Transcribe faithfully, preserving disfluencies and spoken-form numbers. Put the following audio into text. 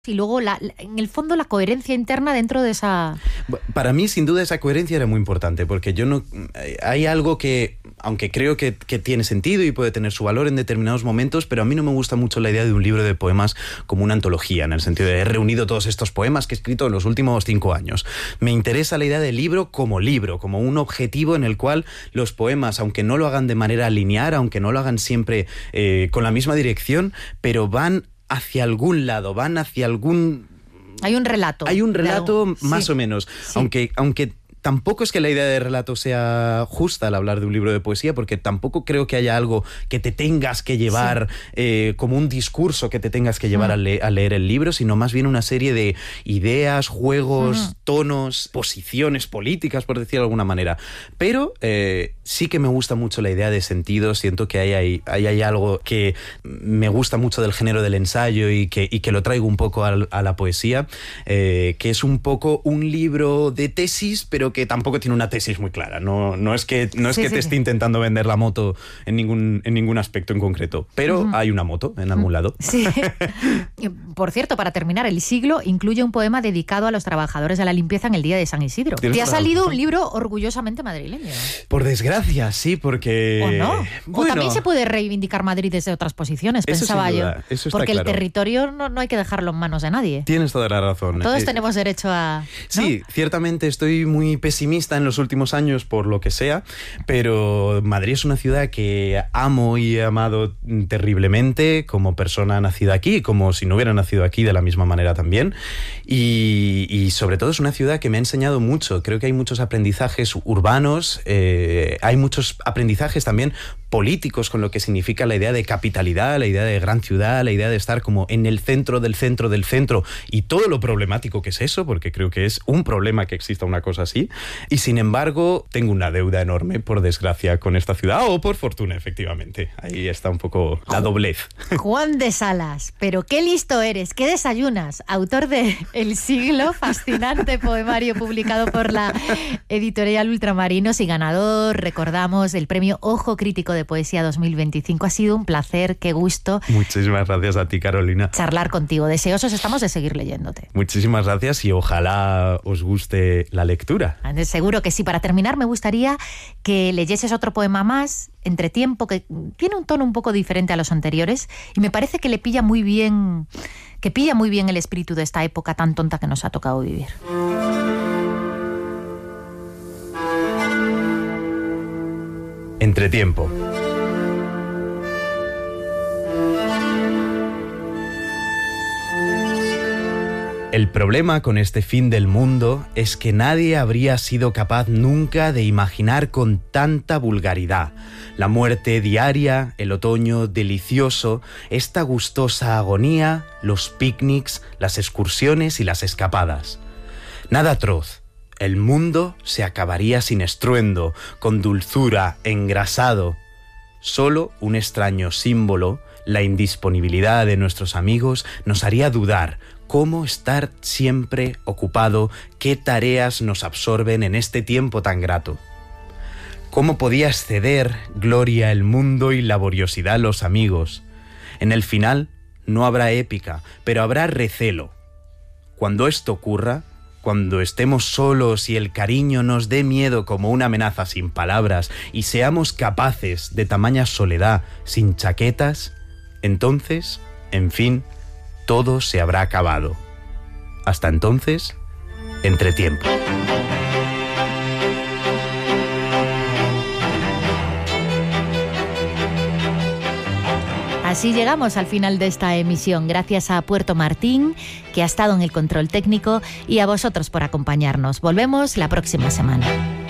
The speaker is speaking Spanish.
y luego, la, la, en el fondo, la coherencia interna dentro de esa... Para mí, sin duda, esa coherencia era muy importante, porque yo no... Hay algo que, aunque creo que, que tiene sentido y puede tener su valor en determinados momentos, pero a mí no me gusta mucho la idea de un libro de poemas como una antología, en el sentido de he reunido todos estos poemas que he escrito en los últimos cinco años. Me interesa la idea del libro como libro, como un objetivo en el cual los poemas, aunque no lo hagan de manera lineal, aunque no lo hagan siempre eh, con la misma dirección, pero van hacia algún lado, van hacia algún... Hay un relato. Hay un relato algún... más sí. o menos, sí. aunque... aunque tampoco es que la idea de relato sea justa al hablar de un libro de poesía, porque tampoco creo que haya algo que te tengas que llevar, sí. eh, como un discurso que te tengas que llevar mm. a, le a leer el libro, sino más bien una serie de ideas, juegos, mm. tonos, posiciones políticas, por decirlo de alguna manera. Pero eh, sí que me gusta mucho la idea de sentido, siento que hay, hay, hay, hay algo que me gusta mucho del género del ensayo y que, y que lo traigo un poco a, a la poesía, eh, que es un poco un libro de tesis, pero que tampoco tiene una tesis muy clara. No, no es que, no es sí, que sí, te sí. esté intentando vender la moto en ningún, en ningún aspecto en concreto, pero uh-huh. hay una moto en algún lado. Sí. Por cierto, para terminar, El siglo incluye un poema dedicado a los trabajadores de la limpieza en el Día de San Isidro. Te ha salido un libro orgullosamente madrileño. Por desgracia, sí, porque... ¿O no? Bueno, o también se puede reivindicar Madrid desde otras posiciones, pensaba eso yo. Duda, eso está porque claro. El territorio no, no hay que dejarlo en manos de nadie. Tienes toda la razón. Todos eh, tenemos derecho a... ¿no? Sí, ciertamente estoy muy pesimista en los últimos años por lo que sea, pero Madrid es una ciudad que amo y he amado terriblemente como persona nacida aquí, como si no hubiera nacido aquí de la misma manera también, y, y sobre todo es una ciudad que me ha enseñado mucho. Creo que hay muchos aprendizajes urbanos, eh, hay muchos aprendizajes también políticos con lo que significa la idea de capitalidad, la idea de gran ciudad, la idea de estar como en el centro del centro del centro y todo lo problemático que es eso, porque creo que es un problema que exista una cosa así. Y sin embargo, tengo una deuda enorme, por desgracia, con esta ciudad, o por fortuna, efectivamente. Ahí está un poco la doblez. Juan de Salas, pero qué listo eres, qué desayunas. Autor de El siglo, fascinante poemario publicado por la editorial Ultramarinos y ganador, recordamos, del premio Ojo Crítico de Poesía dos mil veinticinco. Ha sido un placer, qué gusto. Muchísimas gracias a ti, Carolina. Charlar contigo. Deseosos estamos de seguir leyéndote. Muchísimas gracias y ojalá os guste la lectura. Seguro que sí. Para terminar, me gustaría que leyeses otro poema más, Entre tiempo, que tiene un tono un poco diferente a los anteriores y me parece que le pilla muy bien, que pilla muy bien el espíritu de esta época tan tonta que nos ha tocado vivir. Entre tiempo. El problema con este fin del mundo es que nadie habría sido capaz nunca de imaginar con tanta vulgaridad la muerte diaria, el otoño delicioso, esta gustosa agonía, los picnics, las excursiones y las escapadas. Nada atroz. El mundo se acabaría sin estruendo, con dulzura, engrasado. Solo un extraño símbolo, la indisponibilidad de nuestros amigos, nos haría dudar cómo estar siempre ocupado, qué tareas nos absorben en este tiempo tan grato. ¿Cómo podía exceder gloria el mundo y laboriosidad los amigos? En el final no habrá épica, pero habrá recelo. Cuando esto ocurra, cuando estemos solos y el cariño nos dé miedo como una amenaza sin palabras y seamos capaces de tamaña soledad sin chaquetas, entonces, en fin, todo se habrá acabado. Hasta entonces, entre tiempo. Así llegamos al final de esta emisión. Gracias a Puerto Martín, que ha estado en el control técnico, y a vosotros por acompañarnos. Volvemos la próxima semana.